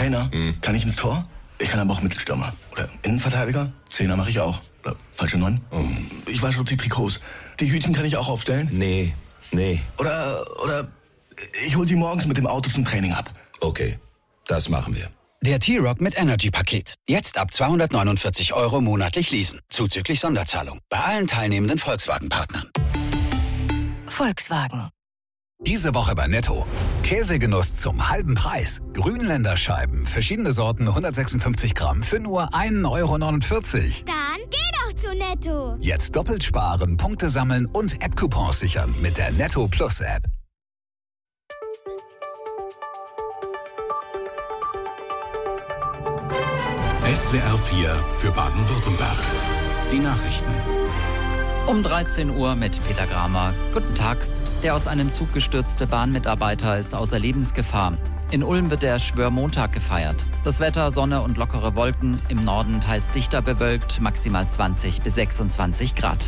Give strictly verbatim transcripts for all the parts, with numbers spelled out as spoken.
Trainer. Hm. Kann ich ins Tor? Ich kann aber auch Mittelstürmer. Oder Innenverteidiger? Zehner mache ich auch. Oder falsche Neun? Oh. Ich wasche auch die Trikots. Die Hütchen kann ich auch aufstellen? Nee, nee. Oder, oder ich hol sie morgens mit dem Auto zum Training ab. Okay, das machen wir. Der T-Rock mit Energy-Paket. Jetzt ab zweihundertneunundvierzig Euro monatlich leasen. Zuzüglich Sonderzahlung. Bei allen teilnehmenden Volkswagen-Partnern. Volkswagen. Diese Woche bei Netto. Käsegenuss zum halben Preis. Grünländer Scheiben, verschiedene Sorten, hundertsechsundfünfzig Gramm für nur ein Euro neunundvierzig. Dann geh doch zu Netto. Jetzt doppelt sparen, Punkte sammeln und App-Coupons sichern mit der Netto Plus App. S W R vier für Baden-Württemberg. Die Nachrichten. Um dreizehn Uhr mit Peter Gramer. Guten Tag. Der aus einem Zug gestürzte Bahnmitarbeiter ist außer Lebensgefahr. In Ulm wird der Schwörmontag gefeiert. Das Wetter, Sonne und lockere Wolken. Im Norden teils dichter bewölkt, maximal zwanzig bis sechsundzwanzig Grad.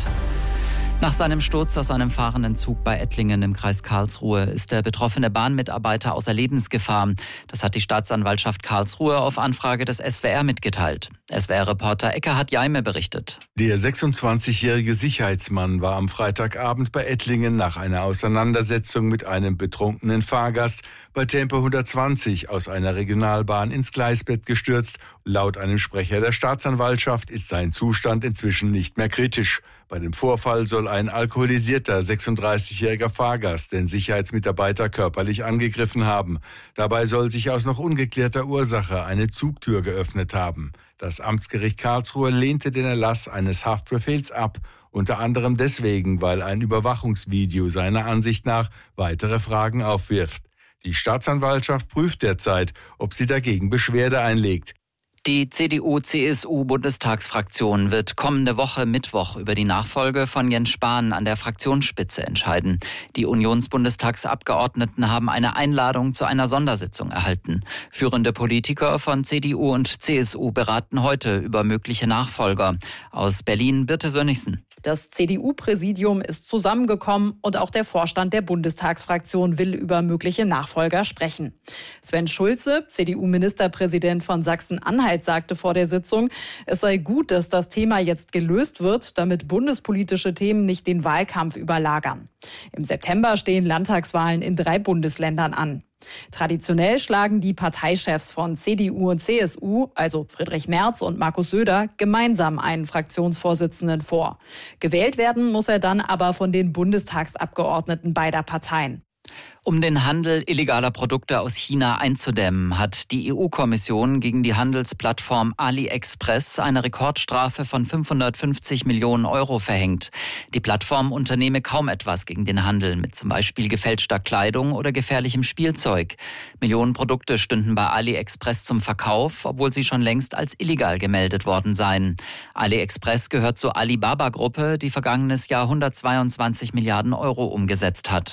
Nach seinem Sturz aus einem fahrenden Zug bei Ettlingen im Kreis Karlsruhe ist der betroffene Bahnmitarbeiter außer Lebensgefahr. Das hat die Staatsanwaltschaft Karlsruhe auf Anfrage des S W R mitgeteilt. S W R-Reporter Eckhard Jaime berichtet. Der sechsundzwanzigjährige Sicherheitsmann war am Freitagabend bei Ettlingen nach einer Auseinandersetzung mit einem betrunkenen Fahrgast bei Tempo hundertzwanzig aus einer Regionalbahn ins Gleisbett gestürzt. Laut einem Sprecher der Staatsanwaltschaft ist sein Zustand inzwischen nicht mehr kritisch. Bei dem Vorfall soll ein alkoholisierter sechsunddreißigjähriger Fahrgast den Sicherheitsmitarbeiter körperlich angegriffen haben. Dabei soll sich aus noch ungeklärter Ursache eine Zugtür geöffnet haben. Das Amtsgericht Karlsruhe lehnte den Erlass eines Haftbefehls ab, unter anderem deswegen, weil ein Überwachungsvideo seiner Ansicht nach weitere Fragen aufwirft. Die Staatsanwaltschaft prüft derzeit, ob sie dagegen Beschwerde einlegt. Die C D U C S U-Bundestagsfraktion wird kommende Woche Mittwoch über die Nachfolge von Jens Spahn an der Fraktionsspitze entscheiden. Die Unionsbundestagsabgeordneten haben eine Einladung zu einer Sondersitzung erhalten. Führende Politiker von C D U und C S U beraten heute über mögliche Nachfolger. Aus Berlin Birte Sönnigsen. Das C D U-Präsidium ist zusammengekommen und auch der Vorstand der Bundestagsfraktion will über mögliche Nachfolger sprechen. Sven Schulze, C D U-Ministerpräsident von Sachsen-Anhalt, sagte vor der Sitzung, es sei gut, dass das Thema jetzt gelöst wird, damit bundespolitische Themen nicht den Wahlkampf überlagern. Im September stehen Landtagswahlen in drei Bundesländern an. Traditionell schlagen die Parteichefs von C D U und C S U, also Friedrich Merz und Markus Söder, gemeinsam einen Fraktionsvorsitzenden vor. Gewählt werden muss er dann aber von den Bundestagsabgeordneten beider Parteien. Um den Handel illegaler Produkte aus China einzudämmen, hat die E U-Kommission gegen die Handelsplattform AliExpress eine Rekordstrafe von fünfhundertfünfzig Millionen Euro verhängt. Die Plattform unternehme kaum etwas gegen den Handel mit zum Beispiel gefälschter Kleidung oder gefährlichem Spielzeug. Millionen Produkte stünden bei AliExpress zum Verkauf, obwohl sie schon längst als illegal gemeldet worden seien. AliExpress gehört zur Alibaba-Gruppe, die vergangenes Jahr hundertzweiundzwanzig Milliarden Euro umgesetzt hat.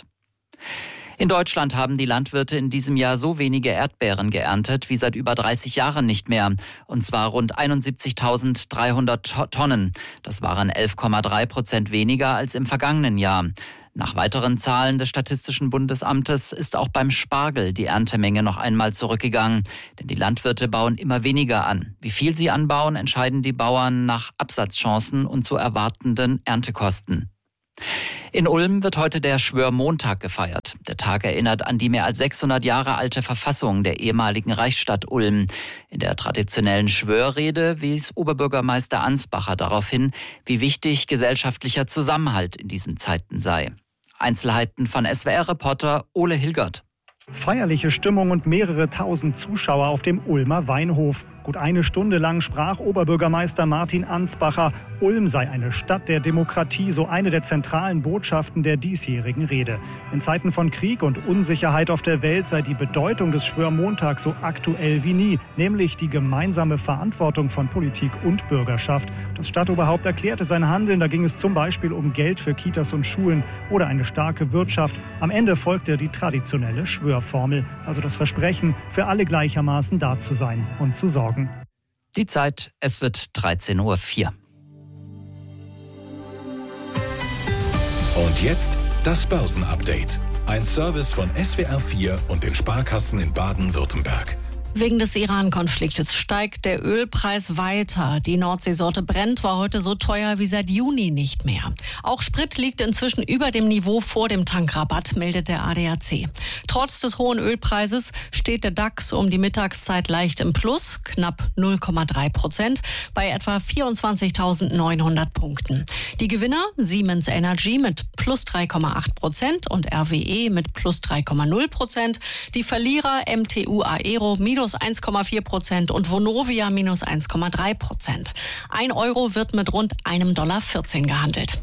In Deutschland haben die Landwirte in diesem Jahr so wenige Erdbeeren geerntet wie seit über dreißig Jahren nicht mehr. Und zwar rund einundsiebzigtausenddreihundert Tonnen. Das waren elf Komma drei Prozent weniger als im vergangenen Jahr. Nach weiteren Zahlen des Statistischen Bundesamtes ist auch beim Spargel die Erntemenge noch einmal zurückgegangen. Denn die Landwirte bauen immer weniger an. Wie viel sie anbauen, entscheiden die Bauern nach Absatzchancen und zu erwartenden Erntekosten. In Ulm wird heute der Schwörmontag gefeiert. Der Tag erinnert an die mehr als sechshundert Jahre alte Verfassung der ehemaligen Reichsstadt Ulm. In der traditionellen Schwörrede wies Oberbürgermeister Ansbacher darauf hin, wie wichtig gesellschaftlicher Zusammenhalt in diesen Zeiten sei. Einzelheiten von S W R-Reporter Ole Hilgert. Feierliche Stimmung und mehrere tausend Zuschauer auf dem Ulmer Weinhof. Gut eine Stunde lang sprach Oberbürgermeister Martin Ansbacher, Ulm sei eine Stadt der Demokratie, so eine der zentralen Botschaften der diesjährigen Rede. In Zeiten von Krieg und Unsicherheit auf der Welt sei die Bedeutung des Schwörmontags so aktuell wie nie, nämlich die gemeinsame Verantwortung von Politik und Bürgerschaft. Das Stadtoberhaupt erklärte sein Handeln, da ging es zum Beispiel um Geld für Kitas und Schulen oder eine starke Wirtschaft. Am Ende folgte die traditionelle Schwörformel, also das Versprechen, für alle gleichermaßen da zu sein und zu sorgen. Die Zeit, es wird dreizehn Uhr vier. Und jetzt das Börsenupdate. Ein Service von S W R vier und den Sparkassen in Baden-Württemberg. Wegen des Iran-Konfliktes steigt der Ölpreis weiter. Die Nordseesorte Brent war heute so teuer wie seit Juni nicht mehr. Auch Sprit liegt inzwischen über dem Niveau vor dem Tankrabatt, meldet der A D A C. Trotz des hohen Ölpreises steht der DAX um die Mittagszeit leicht im Plus, knapp null Komma drei Prozent, bei etwa vierundzwanzigtausendneunhundert Punkten. Die Gewinner Siemens Energy mit plus drei Komma acht Prozent und R W E mit plus drei Komma null Prozent. Die Verlierer M T U Aero minus eins Komma vier Prozent und Vonovia minus eins Komma drei Prozent. Ein Euro wird mit rund einem Dollar vierzehn gehandelt.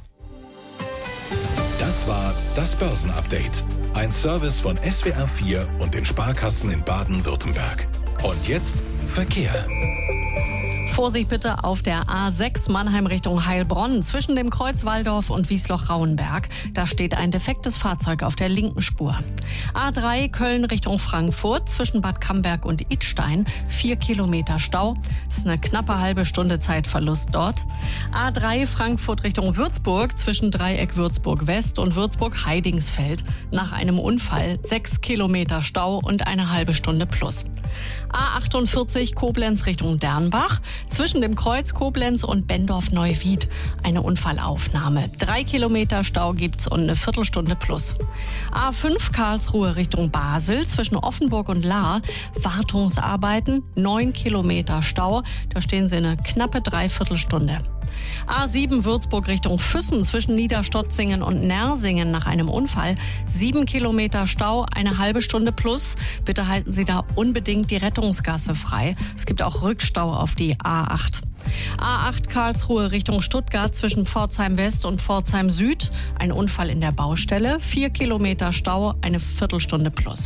Das war das Börsenupdate. Ein Service von S W R vier und den Sparkassen in Baden-Württemberg. Und jetzt Verkehr. Vorsicht bitte auf der A sechs Mannheim Richtung Heilbronn zwischen dem Kreuz Walldorf und Wiesloch-Rauenberg. Da steht ein defektes Fahrzeug auf der linken Spur. A drei Köln Richtung Frankfurt zwischen Bad Camberg und Idstein. Vier Kilometer Stau. Das ist eine knappe halbe Stunde Zeitverlust dort. A drei Frankfurt Richtung Würzburg zwischen Dreieck Würzburg West und Würzburg Heidingsfeld. Nach einem Unfall sechs Kilometer Stau und eine halbe Stunde plus. A achtundvierzig Koblenz Richtung Dernbach. Zwischen dem Kreuz Koblenz und Bendorf-Neuwied eine Unfallaufnahme. Drei Kilometer Stau gibt's und eine Viertelstunde plus. A fünf Karlsruhe Richtung Basel zwischen Offenburg und Lahr. Wartungsarbeiten, neun Kilometer Stau. Da stehen sie eine knappe Dreiviertelstunde. A sieben Würzburg Richtung Füssen zwischen Niederstotzingen und Nersingen nach einem Unfall. Sieben Kilometer Stau, eine halbe Stunde plus. Bitte halten Sie da unbedingt die Rettungsgasse frei. Es gibt auch Rückstau auf die A acht. A acht Karlsruhe Richtung Stuttgart zwischen Pforzheim West und Pforzheim Süd. Ein Unfall in der Baustelle. Vier Kilometer Stau, eine Viertelstunde plus.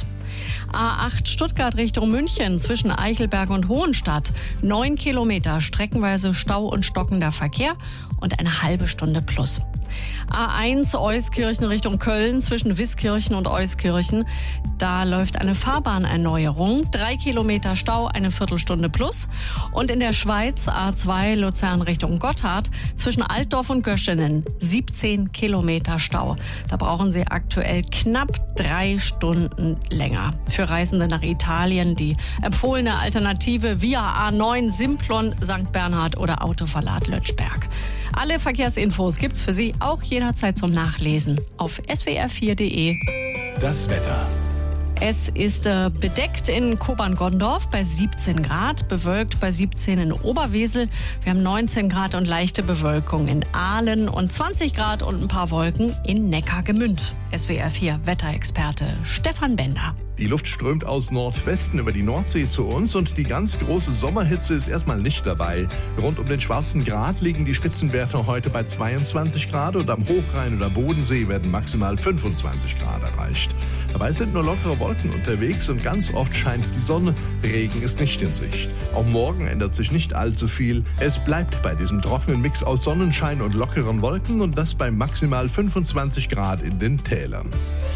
A acht Stuttgart Richtung München zwischen Eichelberg und Hohenstadt. Neun Kilometer streckenweise Stau und stockender Verkehr und eine halbe Stunde plus. A eins Euskirchen Richtung Köln zwischen Wiskirchen und Euskirchen. Da läuft eine Fahrbahnerneuerung. Drei Kilometer Stau, eine Viertelstunde plus. Und in der Schweiz A zwei Luzern Richtung Gotthard zwischen Altdorf und Göschenen. siebzehn Kilometer Stau. Da brauchen Sie aktuell knapp drei Stunden länger. Für Reisende nach Italien die empfohlene Alternative via A neun Simplon Sankt Bernhard oder Autoverlad Lötschberg. Alle Verkehrsinfos gibt's für Sie auch jederzeit zum Nachlesen auf S W R vier Punkt de. Das Wetter. Es ist äh, bedeckt in Kobern-Gondorf bei siebzehn Grad, bewölkt bei siebzehn in Oberwesel. Wir haben neunzehn Grad und leichte Bewölkung in Aalen und zwanzig Grad und ein paar Wolken in Neckargemünd. S W R vier Wetterexperte Stefan Bender. Die Luft strömt aus Nordwesten über die Nordsee zu uns und die ganz große Sommerhitze ist erstmal nicht dabei. Rund um den Schwarzen Grat liegen die Spitzenwerte heute bei zweiundzwanzig Grad und am Hochrhein oder Bodensee werden maximal fünfundzwanzig Grad erreicht. Dabei sind nur lockere Wolken unterwegs und ganz oft scheint die Sonne. Regen ist nicht in Sicht. Auch morgen ändert sich nicht allzu viel. Es bleibt bei diesem trockenen Mix aus Sonnenschein und lockeren Wolken und das bei maximal fünfundzwanzig Grad in den Tälern.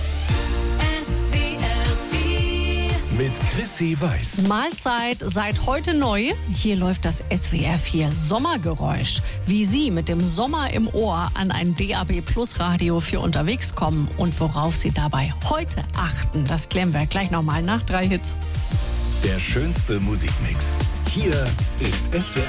Mit Chrissy Weiß. Mahlzeit seit heute neu. Hier läuft das S W R vier Sommergeräusch. Wie Sie mit dem Sommer im Ohr an ein D A B Plus Radio für unterwegs kommen und worauf Sie dabei heute achten, das klären wir gleich nochmal nach drei Hits. Der schönste Musikmix. Hier ist S W R